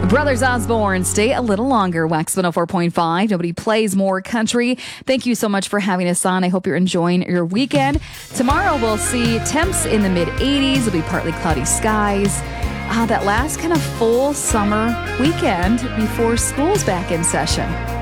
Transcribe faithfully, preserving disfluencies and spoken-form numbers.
Brothers Osborne, stay a little longer. Wax one oh four point five. Nobody plays more country. Thank you so much for having us on. I hope you're enjoying your weekend. Tomorrow we'll see temps in the mid eighties. It'll be partly cloudy skies. Uh, that last kind of full summer weekend before school's back in session.